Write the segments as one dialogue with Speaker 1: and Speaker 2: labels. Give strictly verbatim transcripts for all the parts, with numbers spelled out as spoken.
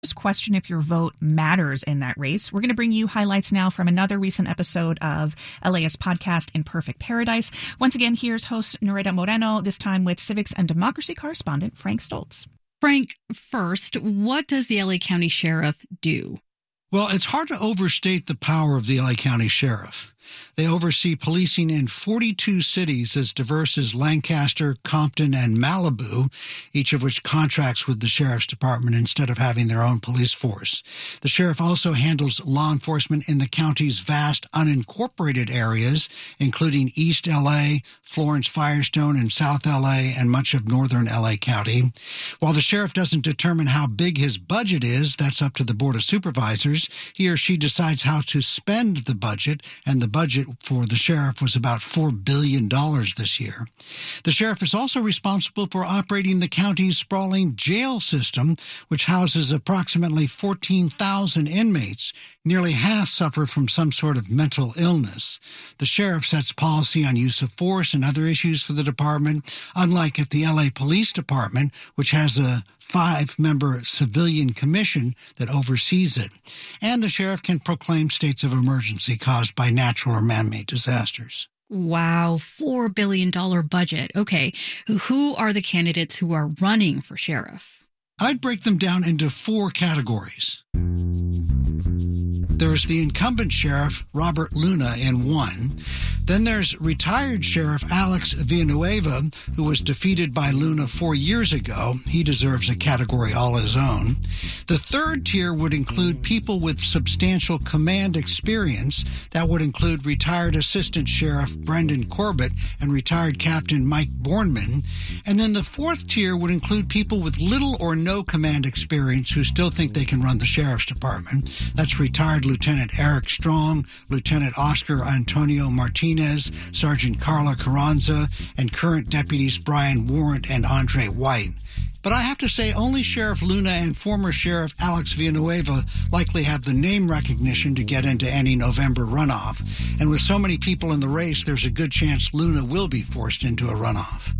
Speaker 1: Just question if your vote matters in that race. We're going to bring you highlights now from another recent episode of L A S podcast Imperfect Paradise. Once again, here's host Nereda Moreno, this time with civics and democracy correspondent Frank Stoltz.
Speaker 2: Frank, first, what does the L A County Sheriff do?
Speaker 3: Well, it's hard to overstate the power of the L A County Sheriff. They oversee policing in forty-two cities as diverse as Lancaster, Compton, and Malibu, each of which contracts with the Sheriff's Department instead of having their own police force. The Sheriff also handles law enforcement in the county's vast unincorporated areas, including East L A, Florence, Firestone, and South L A, and much of northern L A County. While the Sheriff doesn't determine how big his budget is, that's up to the Board of Supervisors. He or she decides how to spend the budget, and the budget for the Sheriff was about four billion dollars this year. The Sheriff is also responsible for operating the county's sprawling jail system, which houses approximately fourteen thousand inmates. Nearly half suffer from some sort of mental illness. The Sheriff sets policy on use of force and other issues for the department, unlike at the L A Police Department, which has a five-member civilian commission that oversees it. And the Sheriff can proclaim states of emergency caused by natural or man-made disasters.
Speaker 2: Wow, four billion dollars budget. Okay, who are the candidates who are running for sheriff?
Speaker 3: I'd break them down into four categories. There's the incumbent sheriff, Robert Luna, in one. Then there's retired Sheriff Alex Villanueva, who was defeated by Luna four years ago. He deserves a category all his own. The third tier would include people with substantial command experience. That would include retired Assistant Sheriff Brendan Corbett and retired Captain Mike Bornman. And then the fourth tier would include people with little or no command experience who still think they can run the Sheriff's Department. That's retired Lieutenant Eric Strong, Lieutenant Oscar Antonio Martinez, Sergeant Carla Carranza, and current deputies Brian Warrant and Andre White. But I have to say only Sheriff Luna and former Sheriff Alex Villanueva likely have the name recognition to get into any November runoff. And with so many people in the race, there's a good chance Luna will be forced into a runoff.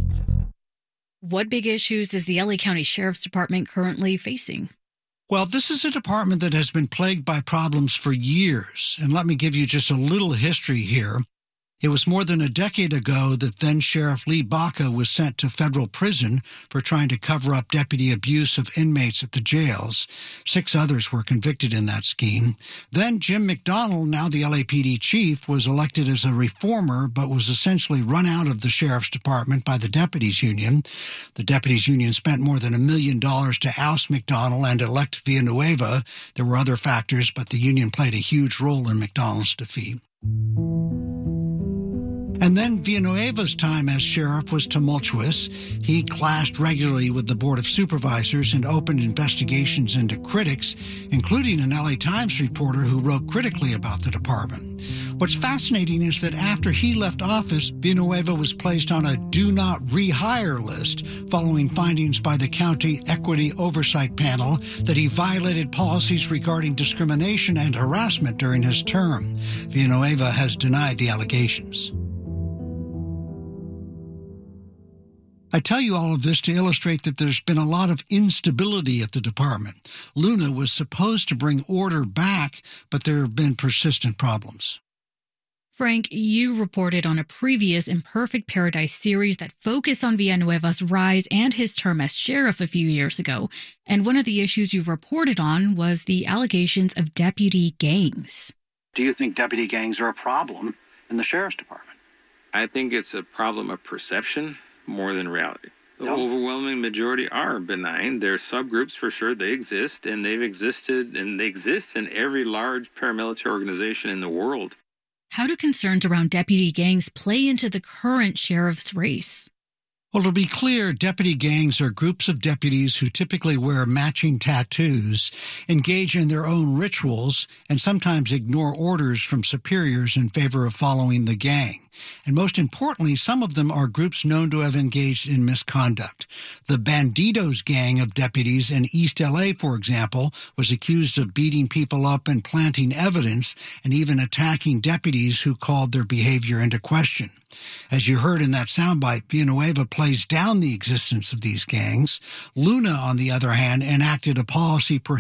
Speaker 2: What big issues is the L A County Sheriff's Department currently facing?
Speaker 3: Well, this is a department that has been plagued by problems for years. And let me give you just a little history here. It was more than a decade ago that then Sheriff Lee Baca was sent to federal prison for trying to cover up deputy abuse of inmates at the jails. Six others were convicted in that scheme. Then Jim McDonnell, now the L A P D chief, was elected as a reformer, but was essentially run out of the sheriff's department by the deputies union. The deputies union spent more than a million dollars to oust McDonnell and elect Villanueva. There were other factors, but the union played a huge role in McDonnell's defeat. And then Villanueva's time as sheriff was tumultuous. He clashed regularly with the Board of Supervisors and opened investigations into critics, including an L A Times reporter who wrote critically about the department. What's fascinating is that after he left office, Villanueva was placed on a do not rehire list following findings by the County Equity Oversight Panel that he violated policies regarding discrimination and harassment during his term. Villanueva has denied the allegations. I tell you all of this to illustrate that there's been a lot of instability at the department. Luna was supposed to bring order back, but there have been persistent problems.
Speaker 2: Frank, you reported on a previous Imperfect Paradise series that focused on Villanueva's rise and his term as sheriff a few years ago. And one of the issues you reported on was the allegations of deputy gangs.
Speaker 4: Do you think deputy gangs are a problem in the sheriff's department?
Speaker 5: I think it's a problem of perception more than reality. The
Speaker 4: No.
Speaker 5: overwhelming majority are benign. There are subgroups for sure. They exist, and they've existed, and they exist in every large paramilitary organization in the world.
Speaker 2: How do concerns around deputy gangs play into the current sheriff's race?
Speaker 3: Well, to be clear, deputy gangs are groups of deputies who typically wear matching tattoos, engage in their own rituals, and sometimes ignore orders from superiors in favor of following the gang. And most importantly, some of them are groups known to have engaged in misconduct. The Bandidos gang of deputies in East L A, for example, was accused of beating people up and planting evidence and even attacking deputies who called their behavior into question. As you heard in that soundbite, Villanueva plays down the existence of these gangs. Luna, on the other hand, enacted a policy prohibiting